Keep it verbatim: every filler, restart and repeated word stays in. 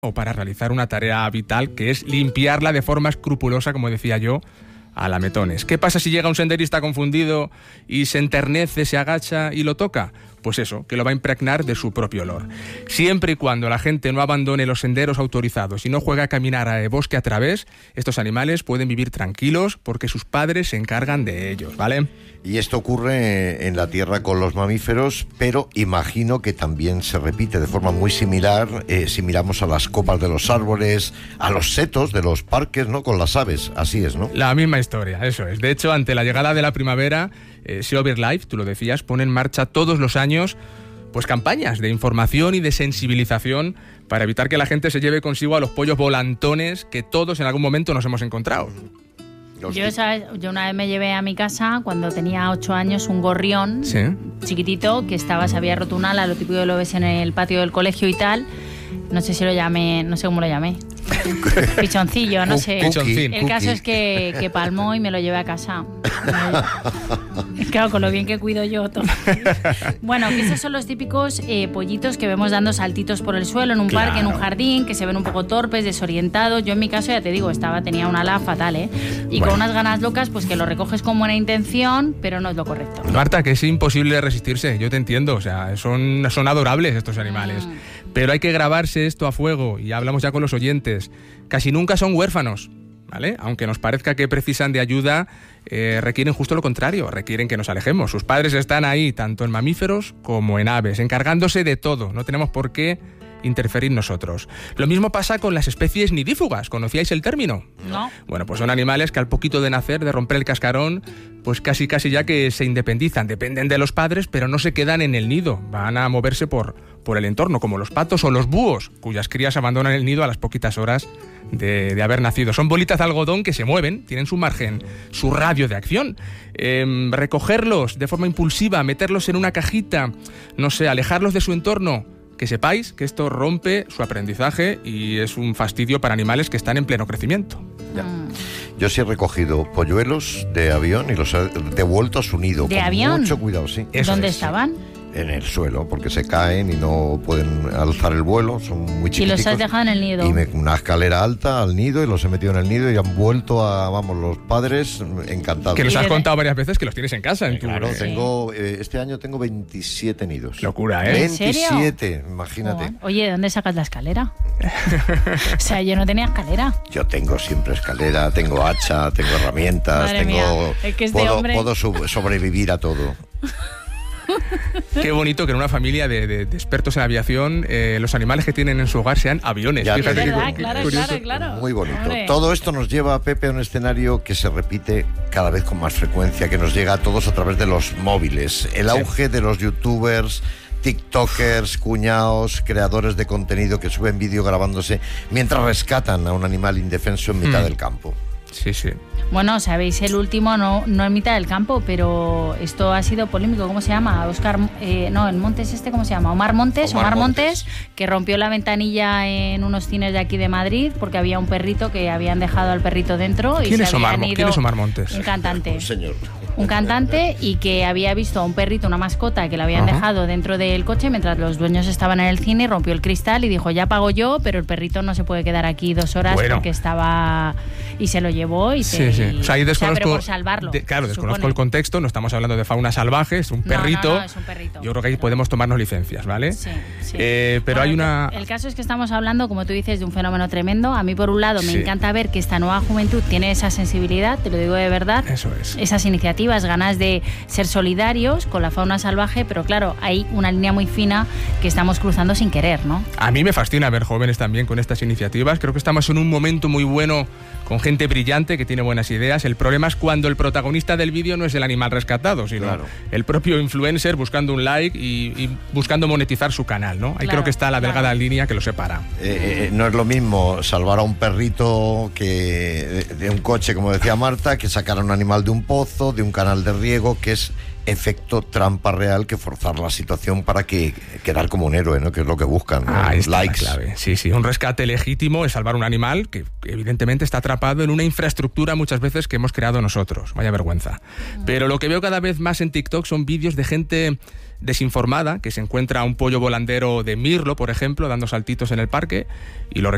o para realizar una tarea vital que es limpiarla de forma escrupulosa, como decía yo, a lametones. ¿Qué pasa si llega un senderista confundido y se enternece, se agacha y lo toca? Pues eso, que lo va a impregnar de su propio olor. Siempre y cuando la gente no abandone los senderos autorizados y no juegue a caminar a bosque a través, estos animales pueden vivir tranquilos porque sus padres se encargan de ellos, ¿vale? Y esto ocurre en la tierra con los mamíferos, pero imagino que también se repite de forma muy similar eh, si miramos a las copas de los árboles, a los setos de los parques, ¿no? Con las aves, así es, ¿no? La misma historia, eso es. De hecho, ante la llegada de la primavera, eh, Sea BirdLife, tú lo decías, pone en marcha todos los años pues campañas de información y de sensibilización para evitar que la gente se lleve consigo a los pollos volantones que todos en algún momento nos hemos encontrado. Yo, ¿sabes? Yo una vez me llevé a mi casa, cuando tenía ocho años, un gorrión ¿Sí? chiquitito que estaba, se había roto un ala, lo típico que lo ves en el patio del colegio y tal. No sé si lo llamé, no sé cómo lo llamé. Pichoncillo, no sé. Pichoncín. El caso es que, que palmó y me lo llevé a casa. Claro, con lo bien que cuido yo todo. Bueno, que esos son los típicos eh, pollitos que vemos dando saltitos por el suelo en un Claro. parque, en un jardín, que se ven un poco torpes, desorientados. Yo en mi caso, ya te digo, estaba tenía una ala fatal, ¿eh? Y Bueno. con unas ganas locas, pues que lo recoges con buena intención, pero no es lo correcto. Marta, que es imposible resistirse, yo te entiendo, o sea, son, son adorables estos animales, Mm. pero hay que grabarse esto a fuego, y hablamos ya con los oyentes, casi nunca son huérfanos, ¿vale? Aunque nos parezca que precisan de ayuda, eh, requieren justo lo contrario, requieren que nos alejemos. Sus padres están ahí, tanto en mamíferos como en aves, encargándose de todo, no tenemos por qué interferir nosotros. Lo mismo pasa con las especies nidífugas, ¿conocíais el término? No. Bueno, pues son animales que al poquito de nacer, de romper el cascarón, pues casi casi ya que se independizan, dependen de los padres, pero no se quedan en el nido, van a moverse por, por el entorno, como los patos o los búhos, cuyas crías abandonan el nido a las poquitas horas de, de haber nacido. Son bolitas de algodón que se mueven, tienen su margen, su radio de acción. Eh, recogerlos de forma impulsiva, meterlos en una cajita, no sé, alejarlos de su entorno. Que sepáis que esto rompe su aprendizaje y es un fastidio para animales que están en pleno crecimiento. Ya. Yo sí he recogido polluelos de avión y los he devuelto a su nido. ¿De con avión? mucho cuidado, sí. Eso ¿Dónde es. estaban? En el suelo, porque se caen y no pueden alzar el vuelo, son muy Y chiquiticos. los has dejado en el nido. Y me, una escalera alta al nido y los he metido en el nido y han vuelto a, vamos, los padres encantados. Que nos Y has de- contado varias veces que los tienes en casa. En tu... Claro, eh, tengo, eh, este año tengo veintisiete nidos. Locura, ¿eh? ¿En serio? veintisiete, imagínate. Joder. Oye, ¿de dónde sacas la escalera? O sea, yo no tenía escalera. Yo tengo siempre escalera, tengo hacha, tengo herramientas, Madre tengo mía, es que este puedo, hombre- puedo sub- sobrevivir a todo. Qué bonito que en una familia de, de- de expertos en aviación eh, los animales que tienen en su hogar sean aviones. Ya te Fíjate Es qué digo, verdad, cu- claro, curioso. claro, claro. Muy bonito. Hombre. Todo esto nos lleva, Pepe, a un escenario que se repite cada vez con más frecuencia, que nos llega a todos a través de los móviles. El Sí. auge de los youtubers, tiktokers, cuñados, creadores de contenido que suben vídeo grabándose mientras rescatan a un animal indefenso en mitad Mm. del campo. Sí, sí. Bueno, sabéis, el último, no, no en mitad del campo, pero esto ha sido polémico. ¿Cómo se llama? Oscar, eh, no, el Montes este, ¿cómo se llama? Omar Montes, Omar Omar, Montes, Montes. que rompió la ventanilla en unos cines de aquí de Madrid porque había un perrito que habían dejado al perrito dentro y ¿Quién se es Omar, habían Mo- ido- ¿Quién es Omar Montes? Un cantante. Señor. Un cantante y que había visto a un perrito, una mascota que lo habían Ajá. dejado dentro del coche mientras los dueños estaban en el cine, rompió el cristal y dijo, ya pago yo, pero el perrito no se puede quedar aquí dos horas Bueno. porque estaba... Y se lo llevó y se... Sí, sí. O sea, ahí y- desconozco, pero por salvarlo. de- claro, desconozco supone. el contexto, no estamos hablando de fauna salvaje, es un No, no, perrito. no, es un perrito. Yo creo que ahí podemos tomarnos licencias, ¿vale? Sí, sí. Eh, pero Bueno, hay una... El caso es que estamos hablando, como tú dices, de un fenómeno tremendo. A mí, por un lado, me Sí. encanta ver que esta nueva juventud tiene esa sensibilidad, te lo digo de verdad. Eso es. Esas iniciativas, ganas de ser solidarios con la fauna salvaje, pero claro, hay una línea muy fina que estamos cruzando sin querer, ¿no? A mí me fascina ver jóvenes también con estas iniciativas. Creo que estamos en un momento muy bueno con gente brillante que tiene buenas ideas. El problema es cuando el protagonista del vídeo no es el animal rescatado, sino Claro. el propio influencer buscando un like y, y buscando monetizar su canal, ¿no? Ahí Claro, creo que está la claro. delgada línea que lo separa. Eh, eh, no es lo mismo salvar a un perrito que de, de un coche, como decía Marta, que sacar a un animal de un pozo, de un canal de riego, que es efecto trampa real, que forzar la situación para que quedar como un héroe, ¿no? Que es lo que buscan, ¿no? Ahí está likes. la clave. Sí, sí, un rescate legítimo es salvar un animal que evidentemente está atrapado en una infraestructura muchas veces que hemos creado nosotros. Vaya vergüenza. Pero lo que veo cada vez más en TikTok son vídeos de gente desinformada que se encuentra un pollo volandero de mirlo, por ejemplo, dando saltitos en el parque y lo